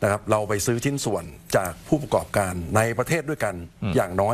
นะครับเราไปซื้อชิ้นส่วนจากผู้ประกอบการในประเทศด้วยกันอย่างน้อย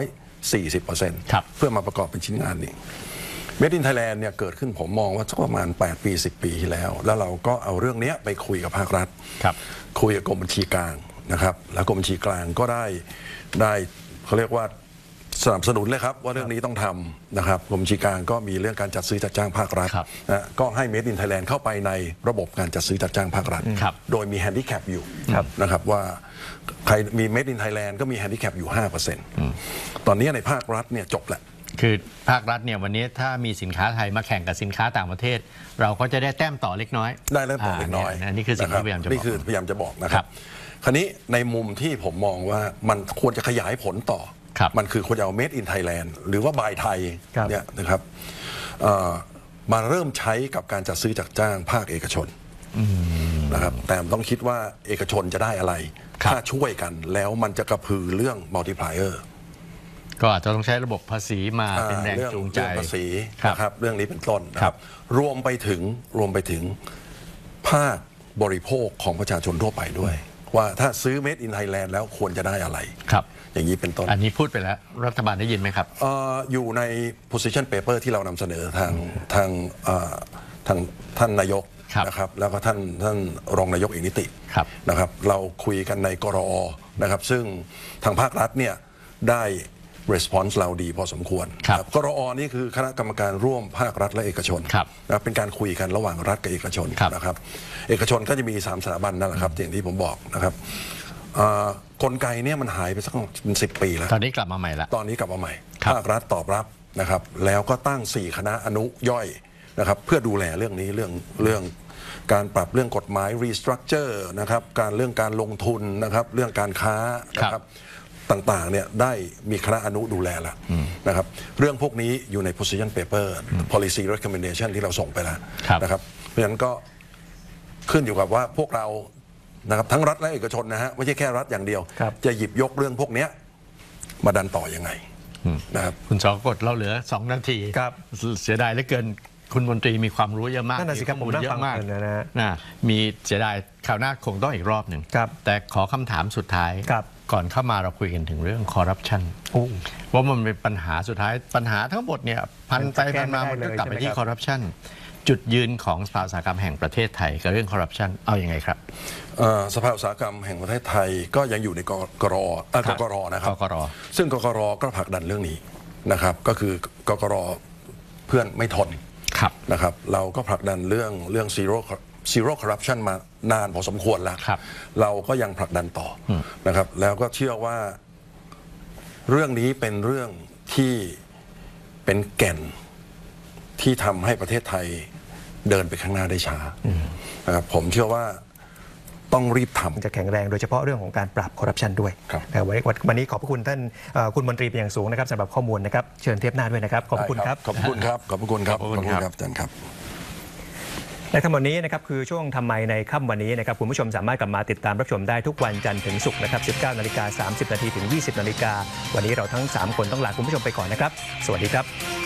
40% เพื่อมาประกอบเป็นชิ้นงานนี้Made in Thailand เนี่ยเกิดขึ้นผมมองว่าสักประมาณ8 ปี 10 ปีที่แล้วเราก็เอาเรื่องนี้ไปคุยกับภาครัฐคุยกับกรมบัญชีกลางนะครับแล้วกรมบัญชีกลางก็ได้เขาเรียกว่าสนับสนุนเลยครับว่าเรื่องนี้ต้องทำนะครับกรมบัญชีกลางก็มีเรื่องการจัดซื้อจัดจ้างภาครัฐนะก็ให้ Made in Thailand เข้าไปในระบบการจัดซื้อจัดจ้างภาครัฐโดยมีแฮนดิแคปอยู่นะครับว่าใครมี Made in Thailand ก็มีแฮนดิแคปอยู่ 5% ตอนนี้ในภาครัฐเนี่ยจบแล้วคือภาครัฐเนี่ยวันนี้ถ้ามีสินค้าไทยมาแข่งกับสินค้าต่างประเทศเราก็จะได้แต้มต่อเล็กน้อยได้แต้มต่อเล็กน้อยนี่คือสิ่งที่พยายามจะบอกนี่คือพยายามจะบอกนะครับคราวนี้ในมุมที่ผมมองว่ามันควรจะขยายผลต่อมันคือควรจะเอา Made in Thailand หรือว่าบายไทยเนี่ยนะครับมาเริ่มใช้กับการจัดซื้อจัดจ้างภาคเอกชนนะครับแต่ต้องคิดว่าเอกชนจะได้อะไรถ้าช่วยกันแล้วมันจะกระพือเรื่อง multiplier ก็อาจจะต้องใช้ระบบภาษีมาเป็นแรงจูงใจภาษีนะครับเรื่องนี้เป็นต้นครับรวมไปถึงภาคบริโภคของประชาชนทั่วไปด้วยว่าถ้าซื้อ Made in Thailand แล้วควรจะได้อะไรครับอย่างนี้เป็นต้นอันนี้พูดไปแล้วรัฐบาลได้ยินไหมครับอยู่ใน position paper ที่เรานำเสนอทางท่านนายกนะครับแล้วก็ท่านรองนายกเอกนิตินะครับเราคุยกันในกรอนะครับซึ่งทางภาครัฐเนี่ยได้response เราดีพอสมควรกรอนี่คือคณะกรรมการร่วมภาครัฐและเอกชนนะเป็นการคุยกันระหว่างรัฐกับเอกชนนะครับเอกชนก็จะมี3 สถาบันนั่นแหละครับอย่างที่ผมบอกนะครับกลไกเนี่ยมันหายไปสักเป็น10 ปีแล้วตอนนี้กลับมาใหม่แล้วตอนนี้กลับมาใหม่ภาครัฐตอบรับนะครับแล้วก็ตั้ง4 คณะอนุย่อยนะครับเพื่อดูแลเรื่องนี้เรื่องการปรับเรื่องกฎหมาย restructure นะครับเรื่องการลงทุนนะครับเรื่องการค้านะครับต่างๆเนี่ยได้มีคณะอนุดูแลแล้วนะครับเรื่องพวกนี้อยู่ใน position paper policy recommendation ที่เราส่งไปแล้วนะครับเพราะฉะนั้นก็ขึ้นอยู่กับว่าพวกเรานะครับทั้งรัฐและเอกชนนะฮะไม่ใช่แค่รัฐอย่างเดียวจะหยิบยกเรื่องพวกนี้มาดันต่อยังไงนะครับคุณสกฎเราเหลือ2 นาทีเสียดายเหลือเกินคุณมนตรีมีความรู้เยอะมากนั่นน่ะสิครับผมเยอะมากนะมีเสียดายคราวหน้าคงต้องอีกรอบหนึ่งแต่ขอคำถามสุดท้ายก่อนเข้ามาเราคุยกันถึงเรื่องคอร์รัปชันว่ามันเป็นปัญหาสุดท้ายปัญหาทั้งหมดเนี่ยพันไปพันมามันก็กลับไปที่คอร์รัปชันจุดยืนของสภาอุตสาหกรรมแห่งประเทศไทยกับเรื่องคอร์รัปชันเอาอย่างไงครับสภาอุตสาหกรรมแห่งประเทศไทยก็ยังอยู่ในกรนะครับซึ่งกรก็ผลักดันเรื่องนี้นะครับก็คือกรเพื่อนไม่ทนนะครับเราก็ผลักดันเรื่อง zero corruption มานานพอสมควรแล้วเราก็ยังผลักดันต่อนะครับแล้วก็เชื่อว่าเรื่องนี้เป็นเรื่องที่เป็นแก่นที่ทำให้ประเทศไทยเดินไปข้างหน้าได้ช้านะครับผมเชื่อว่าต้องรีบทำจะแข็งแรงโดยเฉพาะเรื่องของการปราบคอร์รัปชันด้วยวันนี้ขอบพระคุณท่านคุณมนตรีเป็นอย่างสูงนะครับสำหรับข้อมูลนะครับเชิญเทปหน้าด้วยนะครับขอบคุณครับขอบคุณครับขอบคุณครับอาจารย์ครับและทั้งหมดนี้นะครับคือช่วงทำไมในค่ำวันนี้นะครับคุณผู้ชมสามารถกลับมาติดตามรับชมได้ทุกวันจันทร์ถึงศุกร์นะครับ 19:30 น. ถึง 20:00 น. วันนี้เราทั้ง3 คนต้องลาคุณผู้ชมไปก่อนนะครับสวัสดีครับ